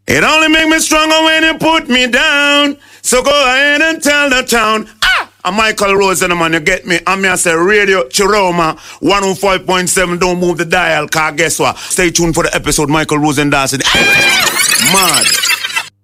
It only make me stronger when you put me down. So go ahead and tell the town. I'm Michael Rosen, man, you get me? I'm here say Radio Chiroma 105.7. Don't move the dial, car guess what? Stay tuned for the episode Michael Rosen dancing. Mad.